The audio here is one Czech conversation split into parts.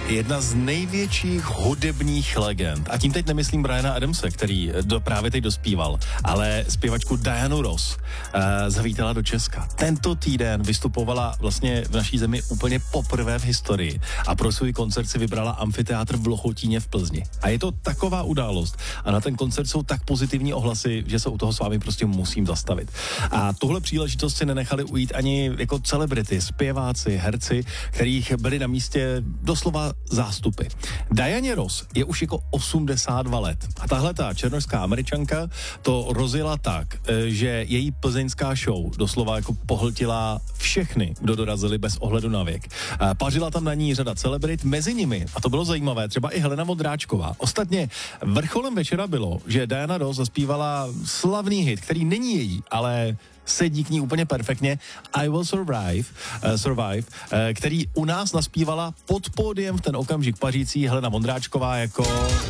jedna z největších hudebních legend. A tím teď nemyslím Briana Adamse, který právě teď dospíval, ale zpěvačku Dianu Ross zavítala do Česka. Tento týden vystupovala vlastně v naší zemi úplně poprvé v historii a pro svůj koncert si vybrala amfiteátr v Lochotíně v Plzni. A je to taková událost a na ten koncert jsou tak pozitivní ohlasy, že se u toho s vámi prostě musím zastavit. A tuhle příležitost si nenechali ujít ani jako celebrity, zpěváci, herci, kterých byli na místě doslova zástupy. Dianě Ross je už jako 82 let a tahle ta černošská Američanka to rozjela tak, že její plzeňská show doslova jako pohltila všechny, kdo dorazili bez ohledu na věk. Pařila tam na ní řada celebrit, mezi nimi, a to bylo zajímavé, třeba i Helena Vondráčková. Ostatně vrcholem večera bylo, že Diana Ross zaspívala slavný hit, který není její, ale sedí k ní úplně perfektně, I Will Survive, který u nás naspívala pod pódiem v ten okamžik pařící Helena Vondráčková jako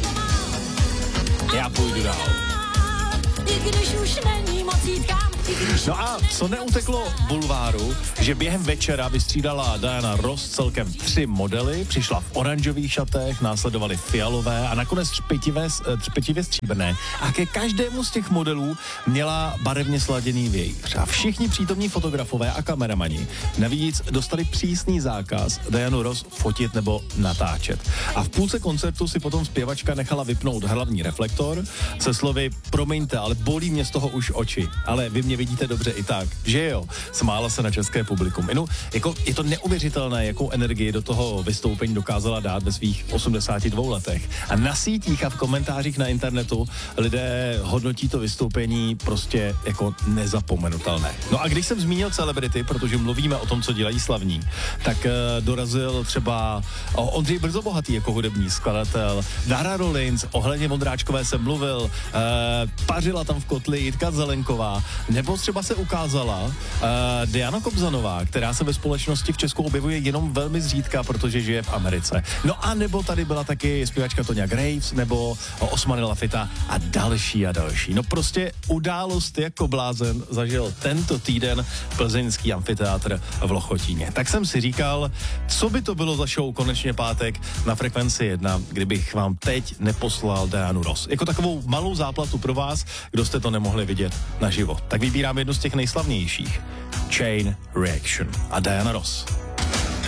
Já půjdu dál. I když už není moc jít kam. No a co neuteklo bulváru, že během večera vystřídala Diana Ross celkem 3 modely, přišla v oranžových šatech, následovaly fialové a nakonec třpetivě stříbrné. A ke každému z těch modelů měla barevně sladěný vějíř. A všichni přítomní fotografové a kameramani navíc dostali přísný zákaz Dianu Ross fotit nebo natáčet. A v půlce koncertu si potom zpěvačka nechala vypnout hlavní reflektor se slovy promiňte, ale bolí mě z toho už oči, ale vy mě vidíte dobře i tak, že jo, smála se na české publikum. Jako je to neuvěřitelné, jakou energii do toho vystoupení dokázala dát ve svých 82 letech. A na sítích a v komentářích na internetu lidé hodnotí to vystoupení prostě jako nezapomenutelné. No a když jsem zmínil celebrity, protože mluvíme o tom, co dělají slavní, tak dorazil třeba Ondřej Brzobohatý jako hudební skladatel, Dara Rollins, ohledně Vondráčkové jsem mluvil, pařila tam v kotli Jitka Zelenková, nebo třeba se ukázala Diana Kobzanová, která se ve společnosti v Česku objevuje jenom velmi zřídka, protože žije v Americe. No a nebo tady byla taky zpěvačka Tonya Graves, nebo Osman Lafita a další a další. No prostě událost jako blázen zažil tento týden plzeňský amfiteátr v Lochotíně. Tak jsem si říkal, co by to bylo za show konečně pátek na Frekvenci 1, kdybych vám teď neposlal Dianu Ross. Jako takovou malou záplatu pro vás, kdo jste to nemohli vidět naživo. Tak vybírám jednu z těch nejslavnějších. Chain Reaction a Diana Ross.